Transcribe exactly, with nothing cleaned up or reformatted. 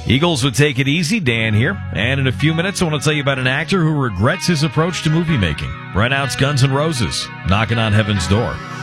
Eagles would take it easy. Dan here. And in a few minutes, I want to tell you about an actor who regrets his approach to movie making. Right now, it's Guns N' Roses, Knocking on Heaven's Door.